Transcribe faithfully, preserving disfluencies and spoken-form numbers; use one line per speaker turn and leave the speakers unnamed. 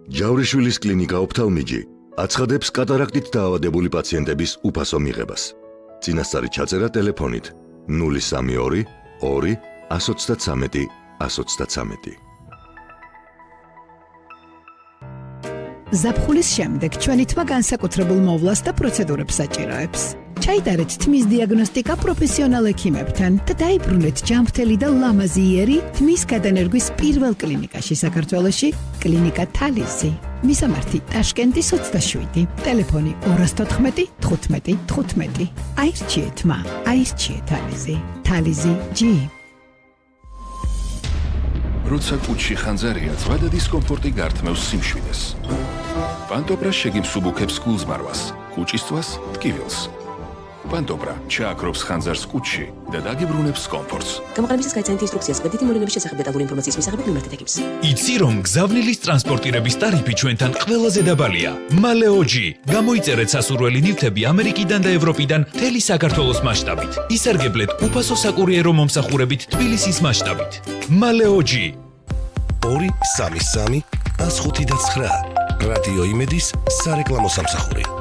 ჯავრიშვილის კლინიკა ოფთალმიჯი აცხადებს კატარაქტით დაავადებული პაციენტების უფასო მიღებას. წინასწარი ჩაწერა ტელეფონით ნული სამი ორი ორი ათს ოცდათრამეტი ათს ოცდათრამეტი.
ზაფხულის შემდეგ ჩვენი თმა განსაკუთრებულ მოვლას და პროცედურებს საჭიროებს. ჩაიდარეთ თმის დიაგნოსტიკა პროფესიონალ ექიმებთან და დაიბრუნეთ ჯანმრთელი და ლამაზი იერი თმის გადანერგვის პირველ კლინიკაში საქართველოში, კლინიკა თალიზი. მისამართი ტაშკენტის ოცდაშვიდი, ტელეფონი ორას თოთხმეტი თხუთმეტი თხუთმეტი. აირჩიეთ თმა, აირჩიეთ თალიზი. თალიზი ჯი.
როცა კუჩში ხანძარია, ზღვა და დისკომფორტი გართმევს სიმშვიდეს. პანტობრა შეგიმსუბუქებს გულზმარვას, კუჭისწვას, ტკივილს. პანტობრა ჩააქრობს ხანძარს კუჩში და დაგიბრუნებს კომფორტს.
გამოყენებისას გაიცანით ინსტრუქციას კრედიტი მოვლენების შესახებ დეტალური ინფორმაციის მისაღებად მიმართეთ ექიმს.
იცი რომ გზავნილის ტრანსპორტირების ტარიფი ჩვენთან ყველაზე დაბალია. მალეოჯი. გამოიწერეთ სასურველი ნივთები ამერიკიდან და ევროპიდან მთელი საქართველოს მასშტაბით. ისარგებლეთ უფასო საკურიერო მომსახურებით თბილისის მასშტაბით. მალეოჯი.
ორი სამი სამი ათს ხუთი და ცხრა. რადიო იმედის სარეკლამო სამსახური.